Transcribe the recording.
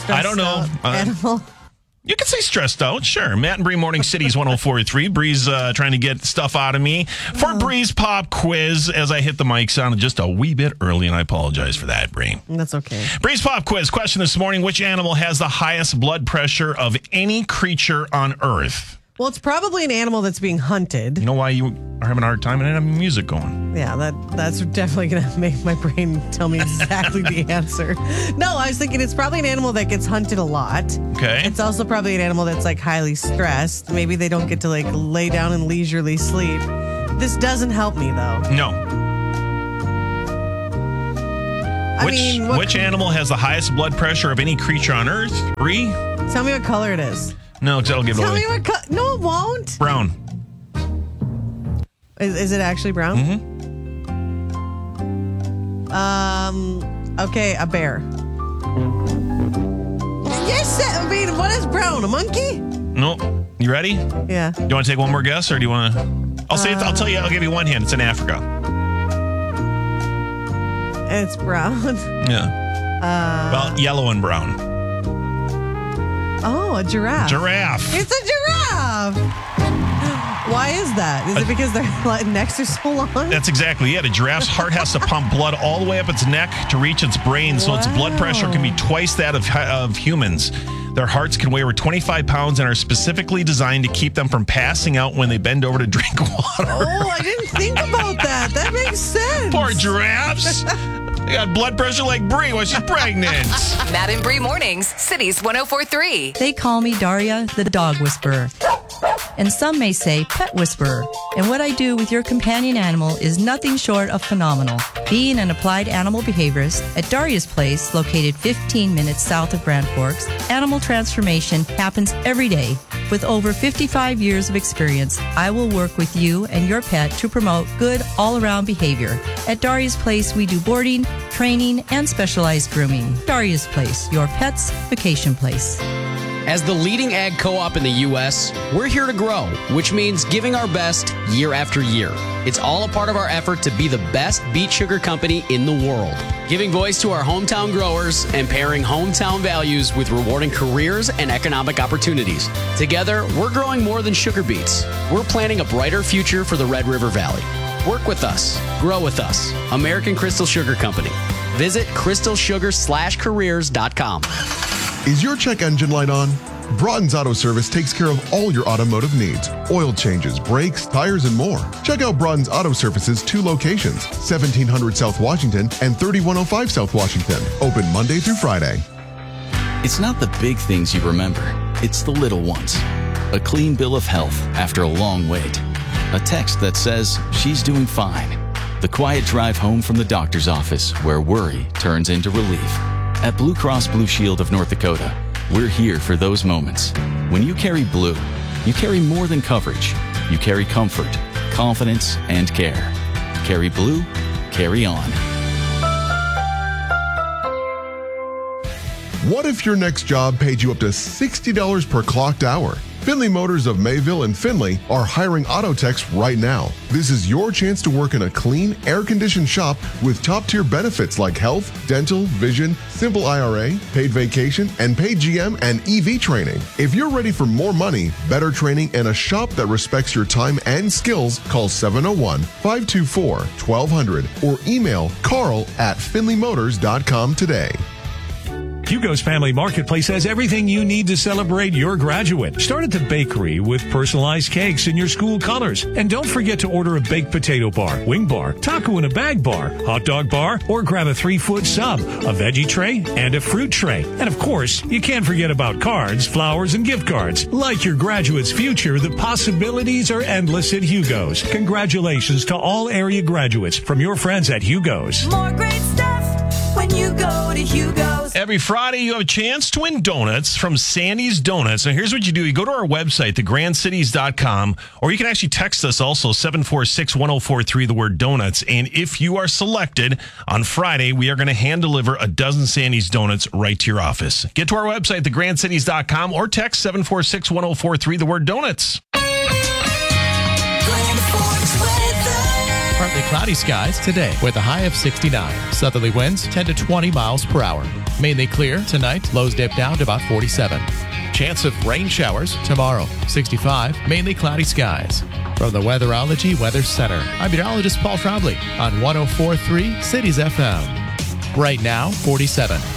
I don't know. Animal. You can say stressed out, sure. Matt and Bree, Morning City's 104.3. Bree's trying to get stuff out of me for Bree's Pop Quiz. As I hit the mic, sounded just a wee bit early, and I apologize for that, Bree. That's okay. Bree's Pop Quiz question this morning: which animal has the highest blood pressure of any creature on Earth? Well, it's probably an animal that's being hunted. You know why you are having a hard time? And I have music going. Yeah, that's definitely going to make my brain tell me exactly the answer. No, I was thinking it's probably an animal that gets hunted a lot. Okay. It's also probably an animal that's like highly stressed. Maybe they don't get to like lay down and leisurely sleep. This doesn't help me though. No. Which animal has the highest blood pressure of any creature on Earth? Bree? Tell me what color it is. No, that'll give it away. Tell me what color. No, it won't. Brown. Is it actually brown? Mm-hmm. Okay, a bear. Yes, I mean, what is brown? A monkey? No. You ready? Yeah. Do you want to take one more guess, or do you want to? I'll tell you. I'll give you one hint. It's in Africa. And it's brown. Yeah. Well, yellow and brown. Oh, a giraffe. Giraffe. It's a giraffe. Why is that? Is it because their necks are so long? That's exactly it. A giraffe's heart has to pump blood all the way up its neck to reach its brain, so its blood pressure can be twice that of humans. Their hearts can weigh over 25 pounds and are specifically designed to keep them from passing out when they bend over to drink water. Oh, I didn't think about that. That makes sense. Poor giraffes. They got blood pressure like Bree when she's pregnant. Matt and Bree Mornings, Cities 104.3. They call me Daria, the dog whisperer. And some may say pet whisperer. And what I do with your companion animal is nothing short of phenomenal. Being an applied animal behaviorist at Daria's Place, located 15 minutes south of Grand Forks, animal transformation happens every day. With over 55 years of experience, I will work with you and your pet to promote good all-around behavior. At Daria's Place, we do boarding, training, and specialized grooming. Daria's Place, your pet's vacation place. As the leading ag co-op in the U.S., we're here to grow, which means giving our best year after year. It's all a part of our effort to be the best beet sugar company in the world, giving voice to our hometown growers and pairing hometown values with rewarding careers and economic opportunities. Together, we're growing more than sugar beets. We're planting a brighter future for the Red River Valley. Work with us. Grow with us. American Crystal Sugar Company. Visit crystalsugar/careers.com. Is your check engine light on? Broughton's Auto Service takes care of all your automotive needs. Oil changes, brakes, tires, and more. Check out Broughton's Auto Service's 2 locations, 1700 South Washington and 3105 South Washington. Open Monday through Friday. It's not the big things you remember. It's the little ones. A clean bill of health after a long wait. A text that says she's doing fine. The quiet drive home from the doctor's office where worry turns into relief. At Blue Cross Blue Shield of North Dakota, we're here for those moments. When you carry blue, you carry more than coverage. You carry comfort, confidence, and care. Carry blue, carry on. What if your next job paid you up to $60 per clocked hour? Finley Motors of Mayville and Finley are hiring auto techs right now. This is your chance to work in a clean, air-conditioned shop with top-tier benefits like health, dental, vision, simple IRA, paid vacation, and paid GM and EV training. If you're ready for more money, better training, and a shop that respects your time and skills, call 701-524-1200 or email carl@finleymotors.com today. Hugo's Family Marketplace has everything you need to celebrate your graduate. Start at the bakery with personalized cakes in your school colors. And don't forget to order a baked potato bar, wing bar, taco in a bag bar, hot dog bar, or grab a 3-foot sub, a veggie tray, and a fruit tray. And of course, you can't forget about cards, flowers, and gift cards. Like your graduate's future, the possibilities are endless at Hugo's. Congratulations to all area graduates from your friends at Hugo's. More great stuff when you go to Hugo's. Every Friday, you have a chance to win donuts from Sandy's Donuts. Now, here's what you do. You go to our website, thegrandcities.com, or you can actually text us also, 746-1043, the word donuts. And if you are selected on Friday, we are going to hand deliver a dozen Sandy's Donuts right to your office. Get to our website, thegrandcities.com, or text 746-1043, the word donuts. Grand Forks weather. Partly cloudy skies today with a high of 69. Southerly winds 10 to 20 miles per hour. Mainly clear tonight. Lows dip down to about 47. Chance of rain showers tomorrow. 65. Mainly cloudy skies. From the Weatherology Weather Center, I'm meteorologist Paul Trombley on 104.3 Cities FM. Right now, 47.